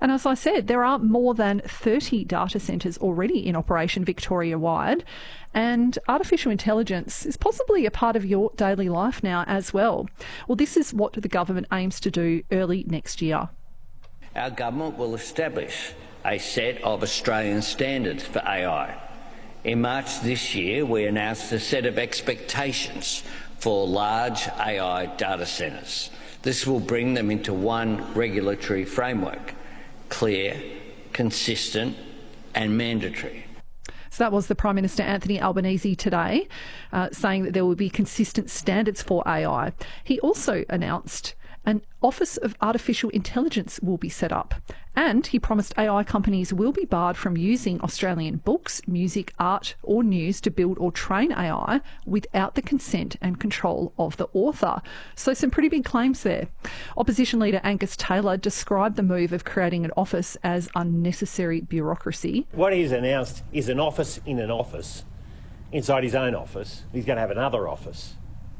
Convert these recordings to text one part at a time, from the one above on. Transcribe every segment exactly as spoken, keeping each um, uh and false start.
And as I said, there are more than thirty data centres already in operation Victoria-wide, and artificial intelligence is possibly a part of your daily life now as well. Well, this is what the government aims to do early next year. Our government will establish a set of Australian standards for A I. In March this year, we announced a set of expectations for large A I data centres. This will bring them into one regulatory framework, clear, consistent and mandatory. So that was the Prime Minister Anthony Albanese today, uh, saying that there will be consistent standards for A I. He also announced an Office of Artificial Intelligence will be set up, and he promised A I companies will be barred from using Australian books, music, art or news to build or train A I without the consent and control of the author. So some pretty big claims there. Opposition leader Angus Taylor described the move of creating an office as unnecessary bureaucracy. What he's announced is an office in an office. Inside his own office, he's going to have another office.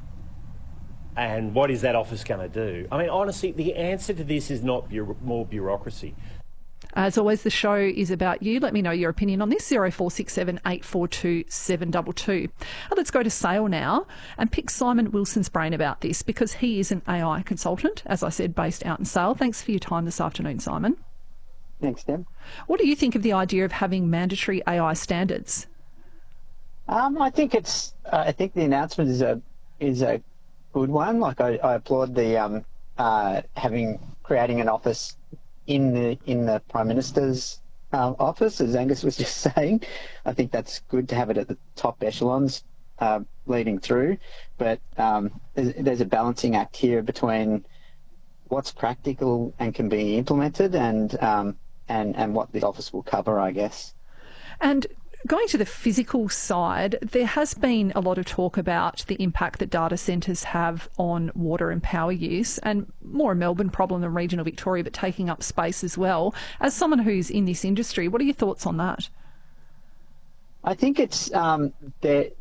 And what is that office going to do? I mean, honestly, the answer to this is not bu- more bureaucracy. As always, the show is about you. Let me know your opinion on this, zero four six seven, eight four two, seven two two. Let's go to Sale now and pick Simon Wilson's brain about this, because he is an A I consultant, as I said, based out in Sale. Thanks for your time this afternoon, Simon. Thanks, Deb. What do you think of the idea of having mandatory A I standards? Um, I think it's. Uh, I think the announcement is a is a good one. Like I, I applaud the um, uh, having creating an office in the in the Prime Minister's uh, office, as Angus was just saying. I think that's good to have it at the top echelons uh, leading through. But um, there's, there's a balancing act here between what's practical and can be implemented, and um, and and what the office will cover, I guess. And going to the physical side, there has been a lot of talk about the impact that data centres have on water and power use, and more a Melbourne problem than regional Victoria, but taking up space as well. As someone who's in this industry, what are your thoughts on that? I think it's um, the,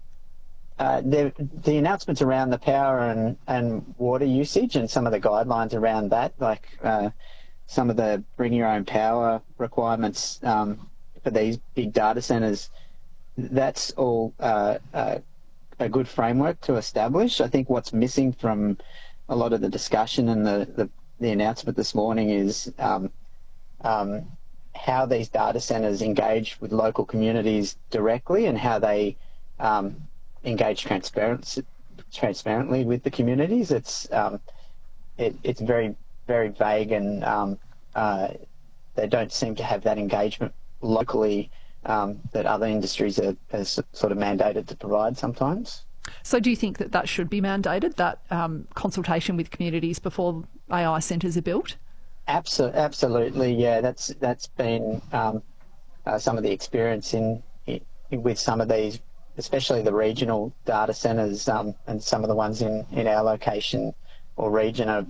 uh, the the announcements around the power and, and water usage, and some of the guidelines around that, like uh, some of the bring your own power requirements um, for these big data centres. That's all uh, uh, a good framework to establish. I think what's missing from a lot of the discussion and the, the, the announcement this morning is um, um, how these data centres engage with local communities directly, and how they um, engage transparent, transparently with the communities. It's um, it, it's very, very vague, and um, uh, they don't seem to have that engagement locally um, that other industries are, are sort of mandated to provide sometimes. So do you think that that should be mandated, that um, consultation with communities before A I centres are built? Absol- absolutely, yeah. That's that's been um, uh, some of the experience in, in with some of these, especially the regional data centres, um, and some of the ones in, in our location or region. Are,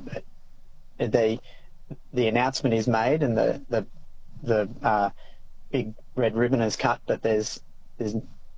the the announcement is made, and the the the uh, big red ribbon is cut, but there's there's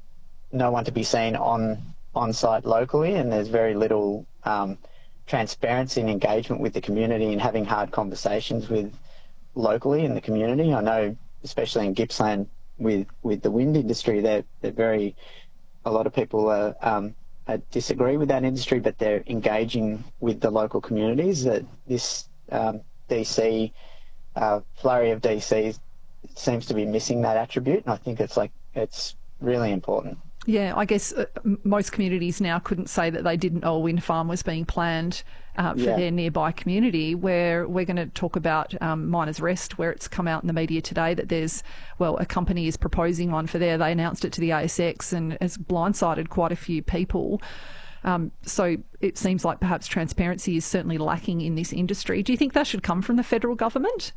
no one to be seen on on site locally, and there's very little um, transparency and engagement with the community, and having hard conversations with locally in the community. I know, especially in Gippsland, with with the wind industry, they're they're very a lot of people are, um, are disagree with that industry, but they're engaging with the local communities. That this um, D C uh, flurry of D Cs seems to be missing that attribute, and I think it's like it's really important. Yeah, I guess uh, most communities now couldn't say that they didn't know a wind farm was being planned uh, for Yeah. their nearby community, where we're going to talk about um, Miners Rest, where it's come out in the media today that there's, well, a company is proposing one for there. They announced it to the A S X and has blindsided quite a few people. Um, so it seems like perhaps transparency is certainly lacking in this industry. Do you think that should come from the federal government?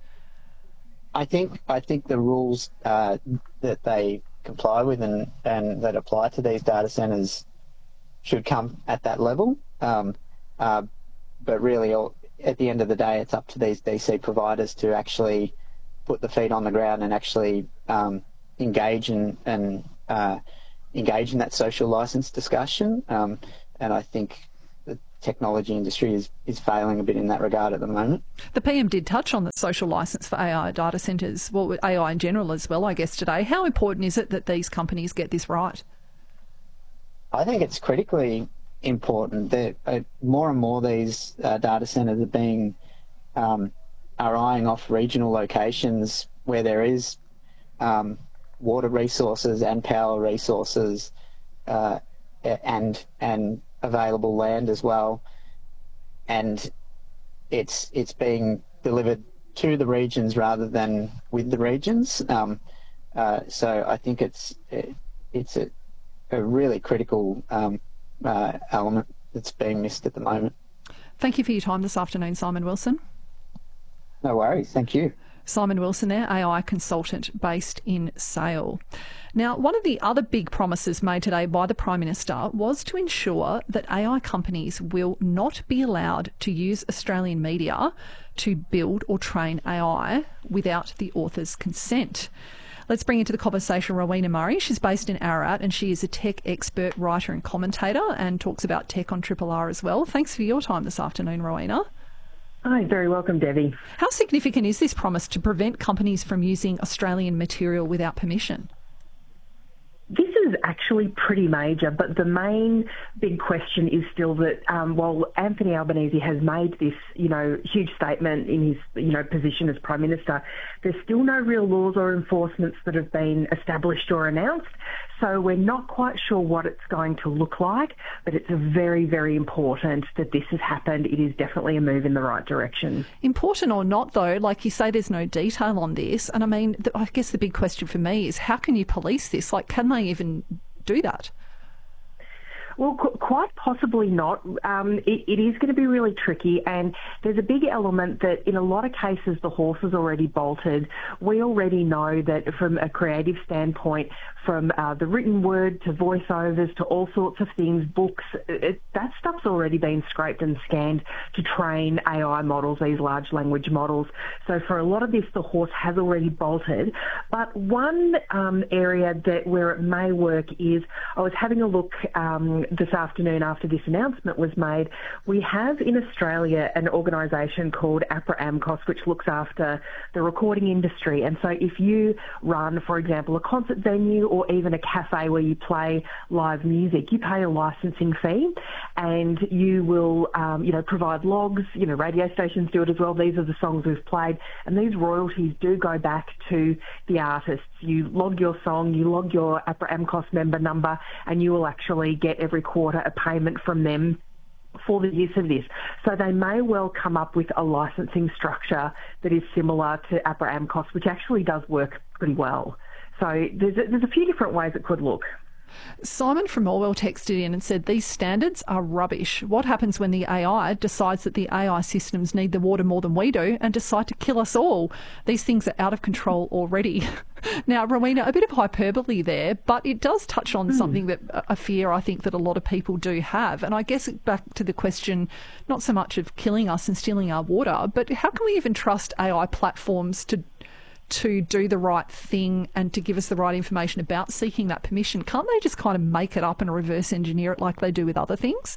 I think I think the rules uh, that they comply with and, and that apply to these data centres should come at that level. Um, uh, but really, all, at the end of the day, it's up to these D C providers to actually put the feet on the ground and actually um, engage in, and uh, engage in that social licence discussion. Um, and I think that technology industry is, is failing a bit in that regard at the moment. The P M did touch on the social licence for A I data centres, well, A I in general as well, I guess, today. How important is it that these companies get this right? I think it's critically important that uh, more and more these uh, data centres are being um, are eyeing off regional locations where there is um, water resources and power resources uh, and and available land as well, and it's it's being delivered to the regions rather than with the regions. Um, uh, so I think it's it, it's a, a really critical um, uh, element that's being missed at the moment. Thank you for your time this afternoon, Simon Wilson. No worries, thank you. Simon Wilson there, A I consultant based in Sale. Now, one of the other big promises made today by the Prime Minister was to ensure that A I companies will not be allowed to use Australian media to build or train A I without the author's consent. Let's bring into the conversation Rowena Murray. She's based in Ararat and she is a tech expert, writer and commentator and talks about tech on Triple R as well. Thanks for your time this afternoon, Rowena. Hi, very welcome, Debbie. How significant is this promise to prevent companies from using Australian material without permission? This is actually pretty major, but the main big question is still that um, while Anthony Albanese has made this, you know, huge statement in his, you know, position as Prime Minister, there's still no real laws or enforcements that have been established or announced. So we're not quite sure what it's going to look like, but it's very, very important that this has happened. It is definitely a move in the right direction. Important or not, though, like you say, there's no detail on this. And I mean, the, I guess the big question for me is how can you police this? Like, can they even do that? Well, qu- quite possibly not. Um, it, it is going to be really tricky, and there's a big element that in a lot of cases the horse is already bolted. We already know that from a creative standpoint, from uh, the written word to voiceovers to all sorts of things, books, it, that stuff's already been scraped and scanned to train A I models, these large language models. So for a lot of this, the horse has already bolted. But one um, area that where it may work is, I was having a look um, this afternoon after this announcement was made. We have in Australia an organisation called APRA AMCOS, which looks after the recording industry. And so if you run, for example, a concert venue or even a cafe where you play live music, you pay a licensing fee and you will, um, you know, provide logs. You know, radio stations do it as well. These are the songs we've played, and these royalties do go back to the artists. You log your song, you log your APRA AMCOS member number, and you will actually get every quarter a payment from them for the use of this. So they may well come up with a licensing structure that is similar to APRA AMCOS, which actually does work pretty well. So there's a, there's a few different ways it could look. Simon from Orwell texted in and said these standards are rubbish. What happens when the A I decides that the A I systems need the water more than we do and decide to kill us all? These things are out of control already. Now, Rowena, a bit of hyperbole there, but it does touch on mm. something that a fear I think that a lot of people do have. And I guess back to the question, not so much of killing us and stealing our water, but how can we even trust A I platforms to to do the right thing and to give us the right information about seeking that permission? Can't they just kind of make it up and reverse engineer it like they do with other things?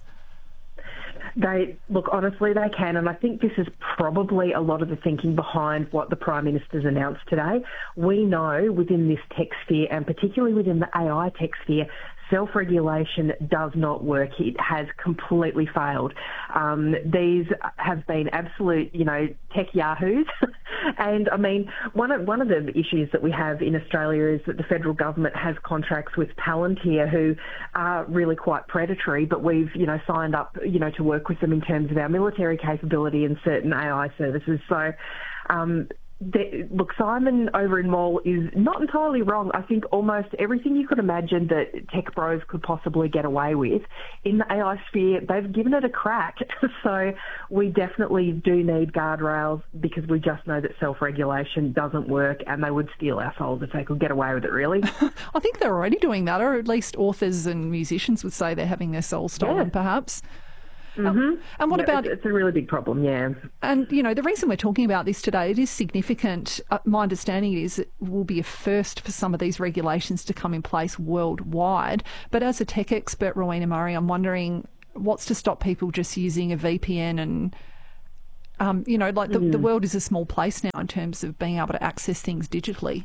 They look, honestly, they can, and I think this is probably a lot of the thinking behind what the Prime Minister's announced today. We know within this tech sphere, and particularly within the A I tech sphere, self-regulation does not work. It has completely failed. Um, these have been absolute, you know, tech yahoos. And I mean, one of, one of the issues that we have in Australia is that the federal government has contracts with Palantir who are really quite predatory, but we've, you know, signed up, you know, to work with them in terms of our military capability and certain A I services. So, um, The, look, Simon over in Mall is not entirely wrong. I think almost everything you could imagine that tech bros could possibly get away with in the A I sphere, they've given it a crack. So we definitely do need guardrails because we just know that self-regulation doesn't work and they would steal our souls if they could get away with it, really. I think they're already doing that, or at least authors and musicians would say they're having their souls stolen, yeah. perhaps. Mm-hmm. And what yeah, about... It's, it's a really big problem, yeah. And, you know, the reason we're talking about this today, it is significant. Uh, my understanding is it will be a first for some of these regulations to come in place worldwide. But as a tech expert, Rowena Murray, I'm wondering, what's to stop people just using a V P N and, um, you know, like the, mm. the world is a small place now in terms of being able to access things digitally.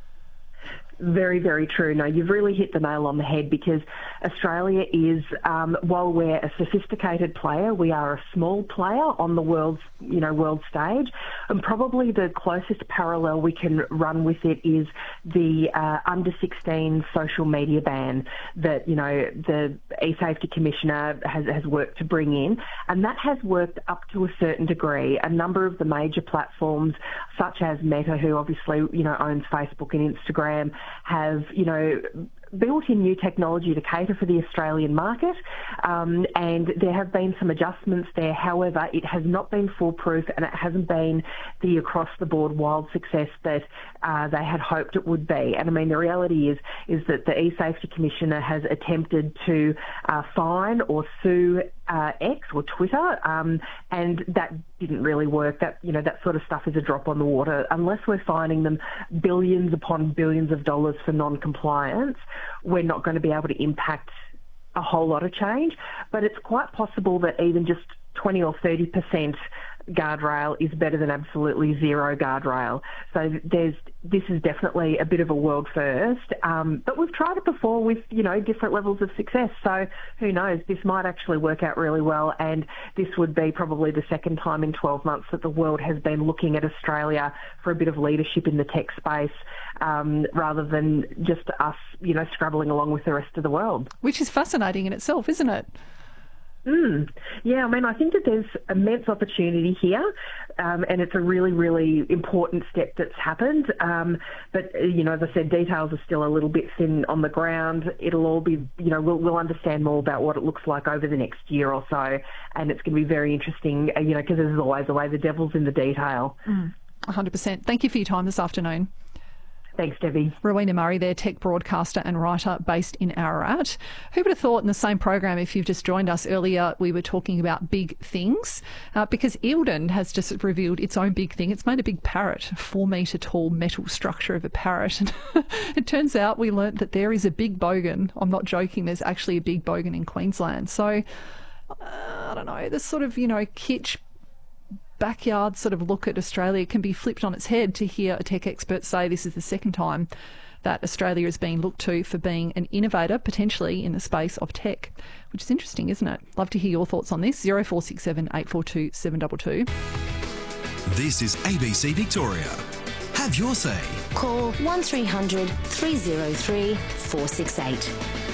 Very, very true. No, you've really hit the nail on the head, because Australia is, um, while we're a sophisticated player, we are a small player on the world's, you know, world stage. And probably the closest parallel we can run with it is the uh, under sixteen social media ban that, you know, the eSafety Commissioner has, has worked to bring in. And that has worked up to a certain degree. A number of the major platforms, such as Meta, who obviously, you know, owns Facebook and Instagram, have, you know, built in new technology to cater for the Australian market, um, and there have been some adjustments there. However, it has not been foolproof, and it hasn't been the across-the-board wild success that uh, they had hoped it would be. And I mean, the reality is is that the eSafety Commissioner has attempted to uh, fine or sue uh, X or Twitter, um, and that didn't really work. That, you know, that sort of stuff is a drop on the water. Unless we're fining them billions upon billions of dollars for non-compliance, we're not going to be able to impact a whole lot of change. But it's quite possible that even just twenty or thirty percent guardrail is better than absolutely zero guardrail. So there's this is definitely a bit of a world first. Um, but we've tried it before with, you know, different levels of success. So who knows? This might actually work out really well, and this would be probably the second time in twelve months that the world has been looking at Australia for a bit of leadership in the tech space, um, rather than just us, you know, scrabbling along with the rest of the world. Which is fascinating in itself, isn't it? Mm. Yeah, I mean, I think that there's immense opportunity here, um, and it's a really, really important step that's happened. Um, but, you know, as I said, details are still a little bit thin on the ground. It'll all be, you know, we'll, we'll understand more about what it looks like over the next year or so, and it's going to be very interesting, you know, because there's always a way the devil's in the detail. Mm. one hundred percent. Thank you for your time this afternoon. Thanks, Debbie. Rowena Murray there, tech broadcaster and writer based in Ararat. Who would have thought in the same program, if you've just joined us earlier, we were talking about big things, uh, because Eildon has just revealed its own big thing. It's made a big parrot, a four metre tall metal structure of a parrot. And it turns out we learnt that there is a big bogan. I'm not joking, there's actually a big bogan in Queensland. So, uh, I don't know, this sort of, you know, kitsch backyard sort of look at Australia can be flipped on its head to hear a tech expert say this is the second time that Australia is being looked to for being an innovator, potentially in the space of tech, which is interesting, isn't it? Love to hear your thoughts on this. zero four six seven, eight four two, seven two two. This is A B C Victoria. Have your say. Call one three hundred, three oh three, four six eight.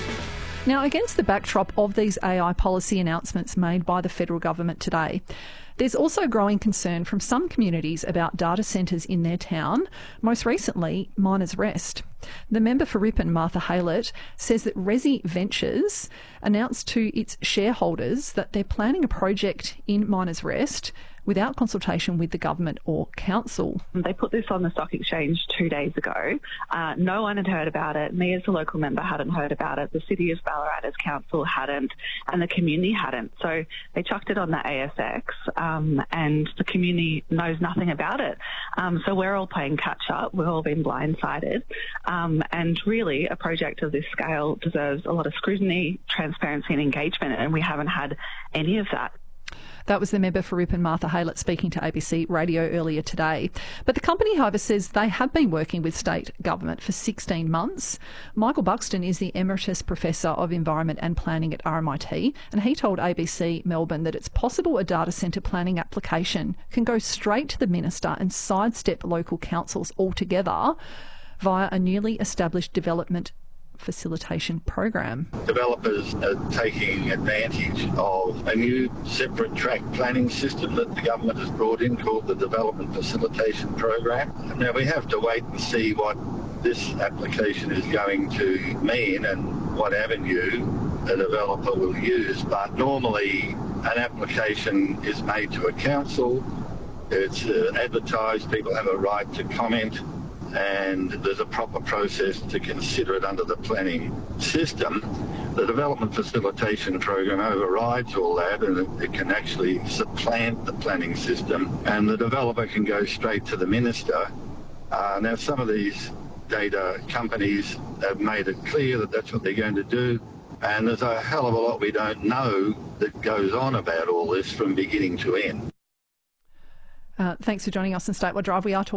Now, against the backdrop of these A I policy announcements made by the federal government today, there's also growing concern from some communities about data centres in their town, most recently Miners Rest. The member for Ripon, Martha Haylett, says that Resi Ventures announced to its shareholders that they're planning a project in Miners Rest without consultation with the government or council. They put this on the stock exchange two days ago. Uh, no one had heard about it. Me as a local member hadn't heard about it. The City of Ballarat as council hadn't, and the community hadn't. So they chucked it on the A S X, um, and the community knows nothing about it. Um, so we're all playing catch up. We've all been blindsided. Um, and really, a project of this scale deserves a lot of scrutiny, transparency and engagement, and we haven't had any of that. That was the member for Ripon, Martha Haylett, speaking to A B C Radio earlier today. But the company, however, says they have been working with state government for sixteen months. Michael Buxton is the Emeritus Professor of Environment and Planning at R M I T, and he told A B C Melbourne that it's possible a data centre planning application can go straight to the Minister and sidestep local councils altogether via a newly established development facilitation program. Developers are taking advantage of a new separate track planning system that the government has brought in called the Development Facilitation Program. Now we have to wait and see what this application is going to mean and what avenue a developer will use, but normally an application is made to a council, it's uh, advertised, people have a right to comment, and there's a proper process to consider it under the planning system. The Development Facilitation Program overrides all that, and it can actually supplant the planning system, and the developer can go straight to the Minister. Uh, now, some of these data companies have made it clear that that's what they're going to do, and there's a hell of a lot we don't know that goes on about all this from beginning to end. Uh, thanks for joining us on Statewide Drive. We are talking